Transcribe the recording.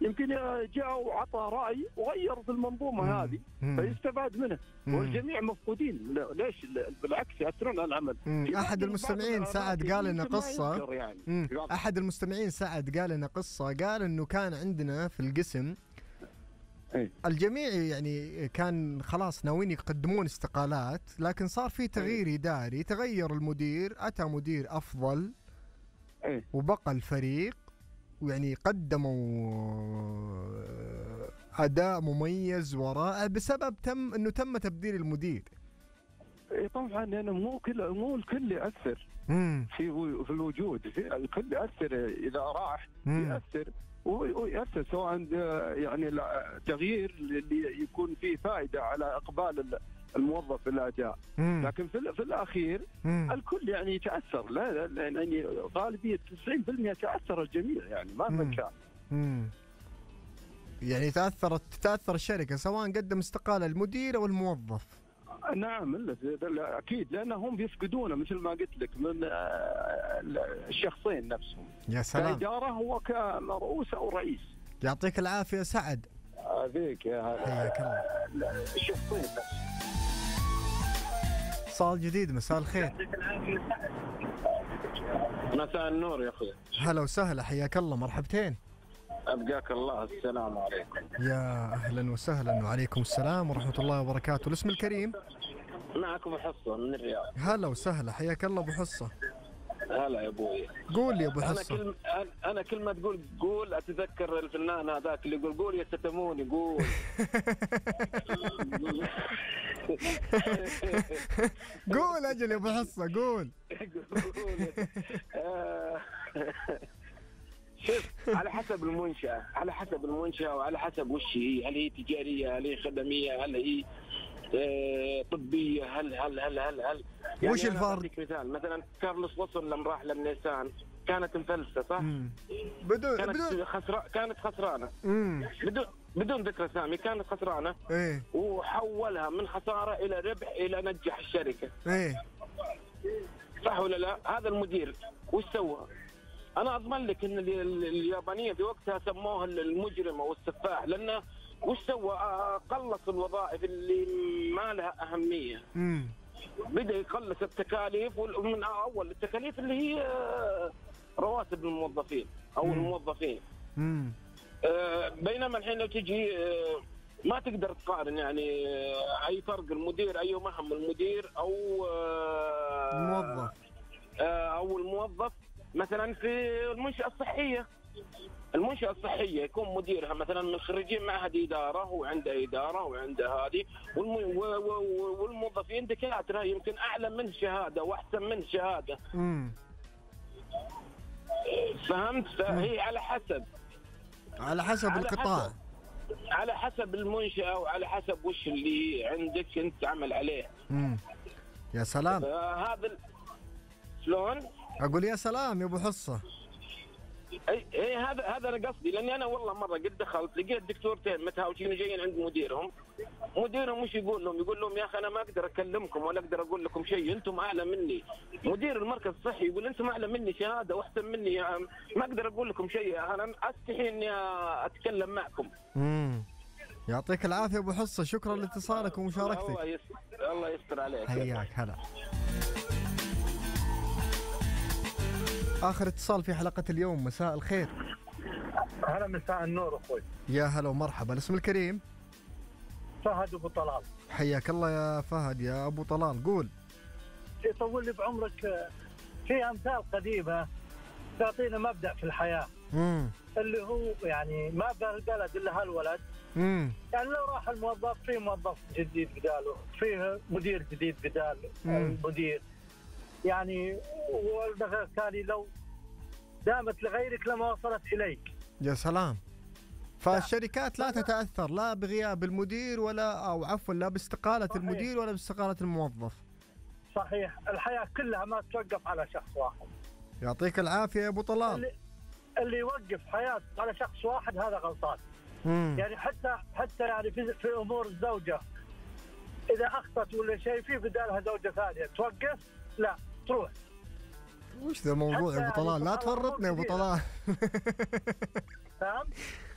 يمكن جاء وعطى رأي وغير في المنظومة هذه فيستفاد منه، والجميع مفقودين. ليش؟ بالعكس يأثرون على العمل. أحد المستمعين سعد قال لنا قصة يعني. أحد المستمعين سعد قال لنا قصة، قال إنه كان عندنا في القسم الجميع يعني كان خلاص ناويين يقدمون استقالات، لكن صار في تغيير إداري، تغير المدير، أتى مدير أفضل وبقى الفريق، ويعني قدموا أداء مميز ورائع بسبب أنه تم تبديل المدير. طبعا يعني مو الكل يأثر في الوجود، الكل يأثر إذا راح يأثر ويأثر، سواء يعني تغيير اللي يكون فيه فائدة على إقبال الموظف في الأداء، لكن في الأخير الكل يعني يتأثر. لا يعني غالبية 90% تأثر الجميع يعني مهما كان. يعني تأثر الشركة سواء قدم استقالة المدير أو الموظف. نعم أكيد، لأنهم بيفقدونه مثل ما قلت لك من الشخصين نفسهم. يا سلام. كإدارة هو كرؤوس أو رئيس. يعطيك العافية سعد. هذيك يا هلا الشخصين نفسهم. اتصال جديد، مساء الخير. مساء النور يا أخوي. هلا وسهلا، حياك الله، مرحبتين. أبقاك الله. السلام عليكم. يا أهلا وسهلا. وعليكم السلام ورحمة الله وبركاته. الاسم الكريم؟ معكم حصة من الرياض. هلا وسهلا، حياك الله أبو حصة. هلا يا أبوي. قول لي أبو حصة. أنا كل ما تقول أتذكر الفنان هذاك اللي يقول قول يا ستموني قول. قول أجل يا أبو حصة قول. شوف، على حسب المنشأة وعلى حسب وش هي، هل هي تجارية، هل هي خدمية، هل هي طبية، هل يعني وش الفرق؟ مثال مثلا كارلوس وصل لما راح للنيسان كانت مفلسة صح؟ كانت خسرانة. بدون ذكر اسامي، كانت خسرانة. وحولها من خسارة إلى ربح إلى نجح الشركة. صح ولا لا؟ هذا المدير وش سوى؟ أنا أضمن لك إن اليابانية في وقتها سموها المجرم أو السفاح، لأنه وش سوى؟ قلص الوظائف اللي ما لها أهمية. بدأ يقلص التكاليف، ومن أول التكاليف اللي هي رواتب الموظفين أو الموظفين. بينما الحين لو تجي ما تقدر تقارن يعني أي فرق المدير، أي مهام المدير أو الموظف مثلا في المنشأة الصحية يكون مديرها مثلا من خريجين معهد إدارة وعنده هذه، والموظفين دكاترة يمكن أعلى منه شهادة وأحسن منه شهادة. فهمت؟ فهي على حسب القطاع، على حسب المنشأة وعلى حسب وش اللي عندك أنت تعمل عليه. يا سلام. هذا شلون؟ أقول يا سلام يا أبو حصة. اي هذا انا قصدي، لاني انا والله مره قد دخلت لقيت دكتورتين متهاوشين جايين عند مديرهم وش يقول لهم يا اخي انا ما اقدر اكلمكم ولا اقدر اقول لكم شيء، انتم اعلى مني. مدير المركز الصحي يقول انتم اعلى مني شهاده واحسن مني، ما اقدر اقول لكم شيء، انا استحي اني اتكلم معكم. يعطيك العافيه ابو حصه، شكرا لاتصالك ومشاركتك. الله يستر عليك. حياك. هلا. آخر اتصال في حلقة اليوم، مساء الخير. هلا مساء النور أخوي. يا هلا ومرحبا، الاسم الكريم؟ فهد أبو طلال. حياك الله يا فهد يا أبو طلال، قول. يطول لي بعمرك، في أمثال قديمة تعطينا مبدأ في الحياة اللي هو يعني ما بالبلد إلا هالولد. يعني لو راح الموظف في موظف جديد بداله، فيه مدير جديد بدال المدير، يعني والمثل الثاني لو دامت لغيرك لما وصلت إليك. يا سلام. فالشركات لا تتأثر لا بغياب المدير لا باستقالة صحيح. المدير ولا باستقالة الموظف. صحيح، الحياة كلها ما توقف على شخص واحد. يعطيك العافية يا أبو طلال. اللي يوقف حياته على شخص واحد هذا غلطان. يعني حتى يعني في أمور الزوجة إذا أخطأت ولا شيء في بدالها زوجة ثانية توقف؟ لا، تروح. وش ذا الموضوع يا أبو طلال؟ لا تفرطني يا أبو طلال. فهمت؟